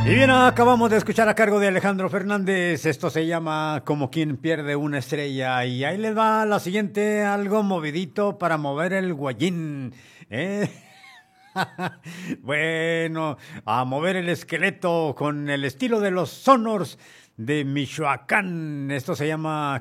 Y bien, acabamos de escuchar a cargo de Alejandro Fernández. Esto se llama Como quien pierde una estrella. Y ahí les va la siguiente, algo movidito para mover el guayín. ¿Eh? Bueno, a mover el esqueleto con el estilo de los Sonors de Michoacán. Esto se llama